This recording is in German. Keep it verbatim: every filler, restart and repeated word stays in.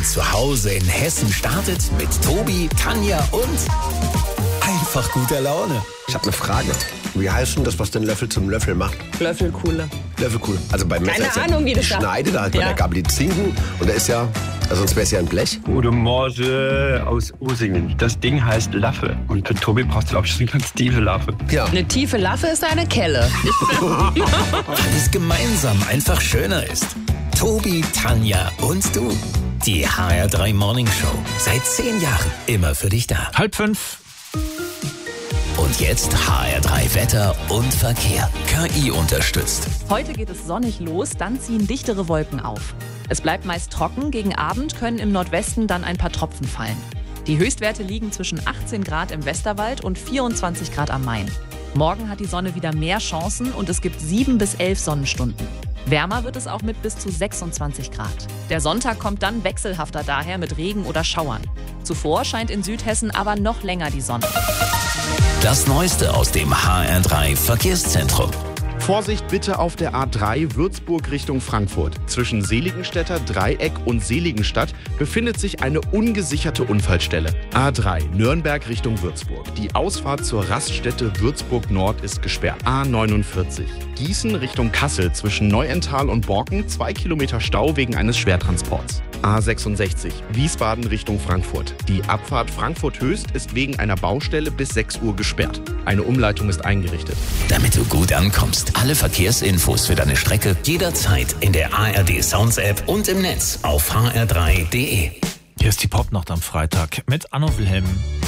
von zu Hause in Hessen startet mit Tobi, Tanja und einfach guter Laune. Ich habe eine Frage. Wie heißt denn das, was den Löffel zum Löffel macht? Löffelkuhle. Löffelkuhle. Also beim Messer Keine ist ja Ahnung, wie das sagt. Schneide, da hat man Ja. der Gabel die Zinken und da ist ja, also sonst wäre es ja ein Blech. Gute Morgen aus Usingen. Das Ding heißt Laffe. Und für Tobi brauchst du, glaube ich, so eine ganz tiefe Laffe. Ja. Eine tiefe Laffe ist eine Kelle. Weil es gemeinsam einfach schöner ist. Tobi, Tanja und du. Die H R drei Morning Show. Seit zehn Jahren immer für dich da. Halb fünf. Und jetzt H R drei Wetter und Verkehr. K I unterstützt. Heute geht es sonnig los, dann ziehen dichtere Wolken auf. Es bleibt meist trocken, gegen Abend können im Nordwesten dann ein paar Tropfen fallen. Die Höchstwerte liegen zwischen achtzehn Grad im Westerwald und vierundzwanzig Grad am Main. Morgen hat die Sonne wieder mehr Chancen und es gibt sieben bis elf Sonnenstunden. Wärmer wird es auch mit bis zu sechsundzwanzig Grad. Der Sonntag kommt dann wechselhafter daher mit Regen oder Schauern. Zuvor scheint in Südhessen aber noch länger die Sonne. Das Neueste aus dem H R drei Verkehrszentrum. Vorsicht bitte auf der A drei Würzburg Richtung Frankfurt. Zwischen Seligenstädter Dreieck und Seligenstadt befindet sich eine ungesicherte Unfallstelle. A drei Nürnberg Richtung Würzburg. Die Ausfahrt zur Raststätte Würzburg Nord ist gesperrt. A neunundvierzig Gießen Richtung Kassel zwischen Neuental und Borken. Zwei Kilometer Stau wegen eines Schwertransports. A sechsundsechzig Wiesbaden Richtung Frankfurt. Die Abfahrt Frankfurt-Höchst ist wegen einer Baustelle bis sechs Uhr gesperrt. Eine Umleitung ist eingerichtet. Damit du gut ankommst. Alle Verkehrsinfos für deine Strecke jederzeit in der A R D Sounds App und im Netz auf h r drei punkt d e. Hier ist die Popnacht am Freitag mit Anno Wilhelm.